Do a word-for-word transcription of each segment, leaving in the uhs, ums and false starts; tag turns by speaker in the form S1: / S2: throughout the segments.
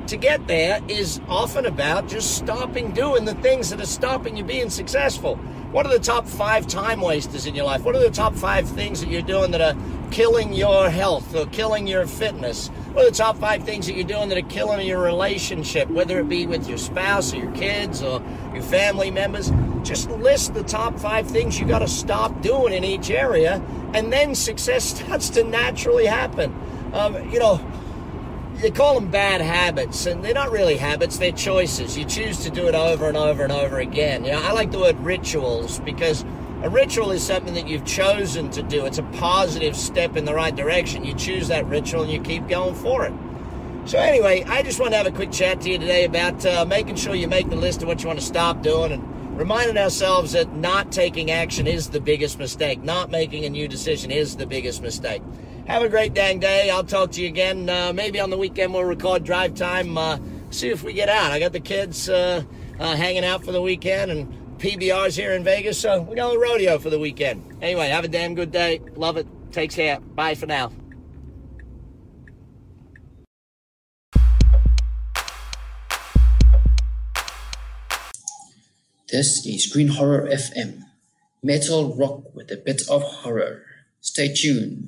S1: to get there is often about just stopping doing the things that are stopping you being successful. What are the top five time wasters in your life? What are the top five things that you're doing that are killing your health or killing your fitness? What are the top five things that you're doing that are killing your relationship, whether it be with your spouse or your kids or your family members? Just list the top five things you got to stop doing in each area, and then success starts to naturally happen. Um, you know, they call them bad habits, and they're not really habits, they're choices. You choose to do it over and over and over again. You know, I like the word rituals, because a ritual is something that you've chosen to do. It's a positive step in the right direction. You choose that ritual and you keep going for it. So anyway, I just want to have a quick chat to you today about uh, making sure you make the list of what you want to stop doing, and reminding ourselves that not taking action is the biggest mistake. Not making a new decision is the biggest mistake. Have a great dang day. I'll talk to you again. Uh, maybe on the weekend we'll record drive time. Uh, see if we get out. I got the kids uh, uh, hanging out for the weekend, and P B R's here in Vegas, so we got a rodeo for the weekend. Anyway, have a damn good day. Love it. Take care. Bye for now.
S2: This is Green Horror F M, metal rock with a bit of horror. Stay tuned.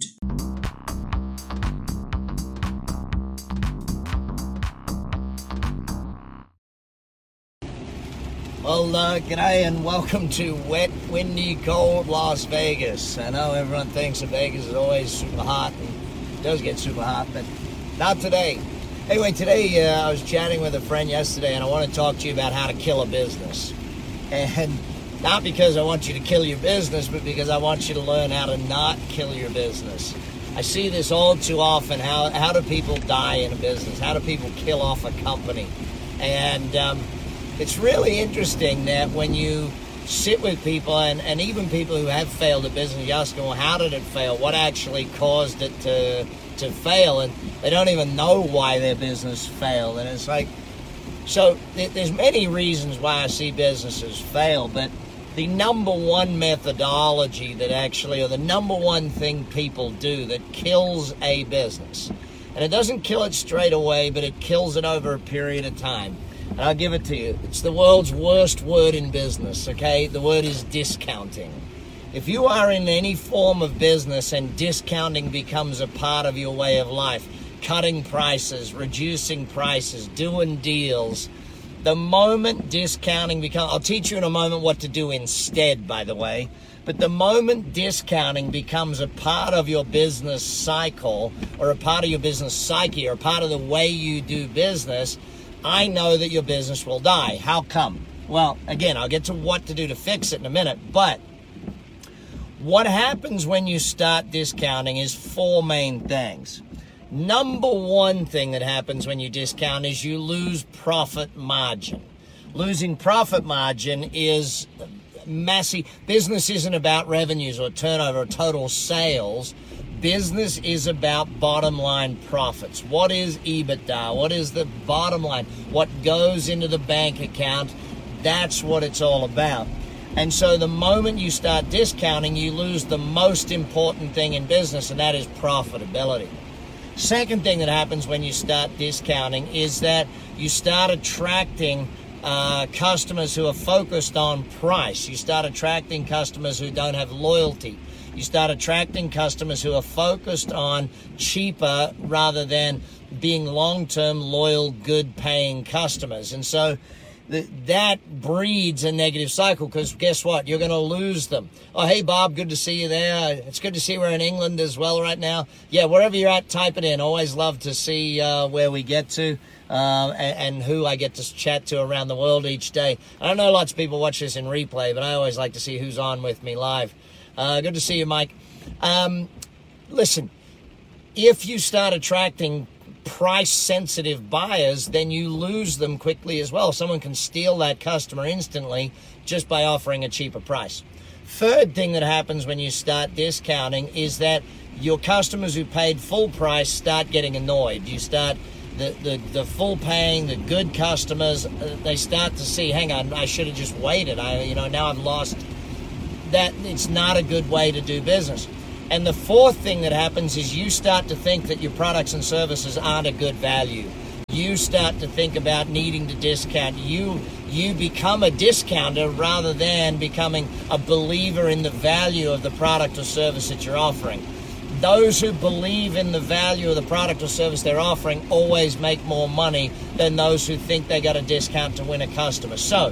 S1: Well, uh, g'day and welcome to wet, windy, cold Las Vegas. I know everyone thinks that Vegas is always super hot, and it does get super hot, but not today. Anyway, today uh, I was chatting with a friend yesterday, and I want to talk to you about how to kill a business. And not because I want you to kill your business, but because I want you to learn how to not kill your business. I see this all too often. How, how do people die in a business? How do people kill off a company? And um, it's really interesting that when you sit with people, and, and even people who have failed a business, you ask them, well, how did it fail? What actually caused it to to fail? And they don't even know why their business failed. And it's like, so th- there's many reasons why I see businesses fail, but the number one methodology that actually, or the number one thing people do that kills a business, and it doesn't kill it straight away, but it kills it over a period of time. And I'll give it to you. It's the world's worst word in business, okay? The word is discounting. If you are in any form of business and discounting becomes a part of your way of life, cutting prices, reducing prices, doing deals, the moment discounting becomes, I'll teach you in a moment what to do instead, by the way, but the moment discounting becomes a part of your business cycle, or a part of your business psyche, or a part of the way you do business, I know that your business will die. How come? Well, again, I'll get to what to do to fix it in a minute, but what happens when you start discounting is four main things. Number one thing that happens when you discount is you lose profit margin. Losing profit margin is massive. Business isn't about revenues or turnover or total sales. Business is about bottom line profits. What is EBITDA? What is the bottom line? What goes into the bank account? That's what it's all about. And so the moment you start discounting, you lose the most important thing in business, and that is profitability. Second thing that happens when you start discounting is that you start attracting uh, customers who are focused on price. You start attracting customers who don't have loyalty. You start attracting customers who are focused on cheaper rather than being long-term, loyal, good-paying customers. And so th- that breeds a negative cycle, because guess what? You're going to lose them. Oh, hey, Bob, good to see you there. It's good to see we're in England as well right now. Yeah, wherever you're at, type it in. Always love to see uh, where we get to uh, and, and who I get to chat to around the world each day. I know lots of people watch this in replay, but I always like to see who's on with me live. Uh, good to see you, Mike. Um, listen, if you start attracting price-sensitive buyers, then you lose them quickly as well. Someone can steal that customer instantly just by offering a cheaper price. Third thing that happens when you start discounting is that your customers who paid full price start getting annoyed. You start, the, the, the full paying, the good customers, uh, they start to see, hang on, I should have just waited. I, you know, now I've lost. That it's not a good way to do business. And the fourth thing that happens is you start to think that your products and services aren't a good value. you start to think about needing to discount. You you become a discounter rather than becoming a believer in the value of the product or service that you're offering. Those who believe in the value of the product or service they're offering always make more money than those who think they got a discount to win a customer. So,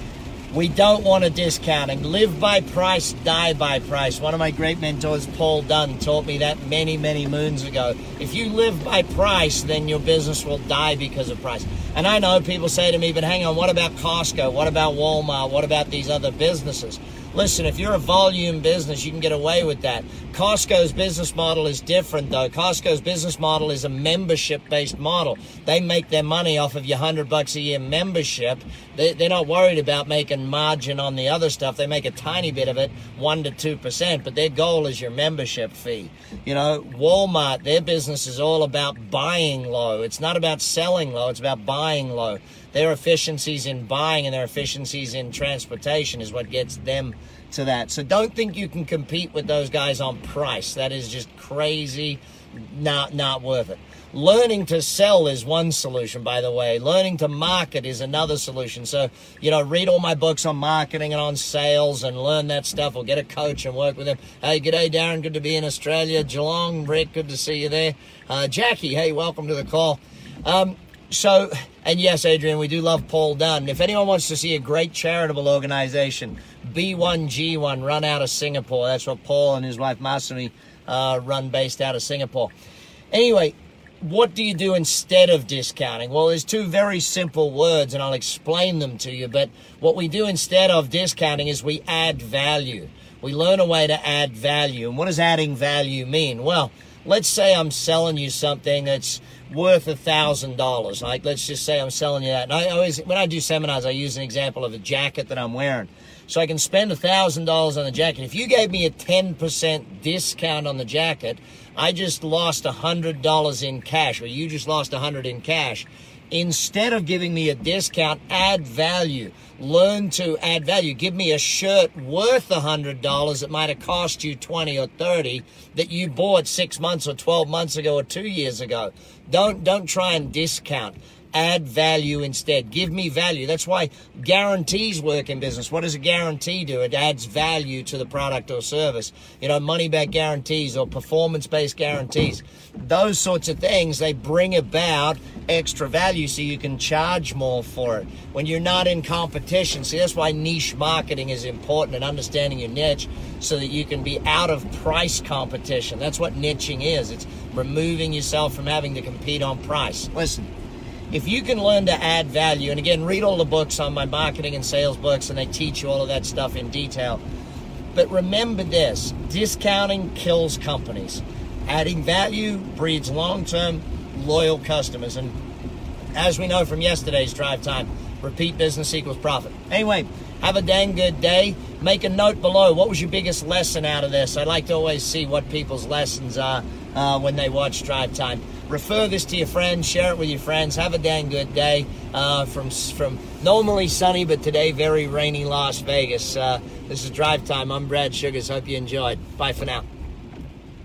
S1: we don't want a discounting. Live by price, die by price. One of my great mentors, Paul Dunn, taught me that many, many moons ago. If you live by price, then your business will die because of price. And I know people say to me, but hang on, what about Costco? What about Walmart? What about these other businesses? Listen, if you're a volume business, you can get away with that. Costco's business model is different, though. Costco's business model is a membership-based model. They make their money off of your one hundred bucks a year membership. They, they're not worried about making margin on the other stuff. They make a tiny bit of it, one to two percent, but their goal is your membership fee. You know, Walmart, their business is all about buying low. It's not about selling low. It's about buying low. Their efficiencies in buying and their efficiencies in transportation is what gets them to that. So don't think you can compete with those guys on price. That is just crazy, not not worth it. Learning to sell is one solution, by the way. Learning to market is another solution. So, you know, read all my books on marketing and on sales and learn that stuff, or get a coach and work with them. Hey, g'day, Darren. Good to be in Australia. Geelong, Rick, good to see you there. Uh, Jackie, hey, welcome to the call. Um, So, and yes, Adrian, we do love Paul Dunn. If anyone wants to see a great charitable organization, B one G one, run out of Singapore. That's what Paul and his wife Masumi uh, run based out of Singapore. Anyway, what do you do instead of discounting? Well, there's two very simple words, and I'll explain them to you. But what we do instead of discounting is we add value. We learn a way to add value. And what does adding value mean? Well, let's say I'm selling you something that's worth a thousand dollars. Like, let's just say I'm selling you that. And I always, when I do seminars, I use an example of a jacket that I'm wearing. So I can spend a thousand dollars on the jacket. If you gave me a ten percent discount on the jacket, I just lost a hundred dollars in cash, or you just lost a hundred in cash. Instead of giving me a discount, add value. Learn to add value. Give me a shirt worth a hundred dollars that might have cost you twenty or thirty that you bought six months or twelve months ago or two years ago. Don't don't try and discount. Add value instead. Give me value. That's why guarantees work in business. What does a guarantee do? It adds value to the product or service. You know, money back guarantees or performance-based guarantees. Those sorts of things, they bring about extra value so you can charge more for it. When you're not in competition, see, that's why niche marketing is important, and understanding your niche so that you can be out of price competition. That's what niching is. It's removing yourself from having to compete on price. Listen, if you can learn to add value, and again, read all the books on my marketing and sales books, and they teach you all of that stuff in detail. But remember this, discounting kills companies. Adding value breeds long-term, loyal customers. And as we know from yesterday's Drive Time, repeat business equals profit. Anyway, have a dang good day. Make a note below. What was your biggest lesson out of this? I like to always see what people's lessons are uh, when they watch Drive Time. Refer this to your friends. Share it with your friends. Have a dang good day uh, from from normally sunny, but today very rainy Las Vegas. Uh, this is Drive Time. I'm Brad Sugars. Hope you enjoyed. Bye for now.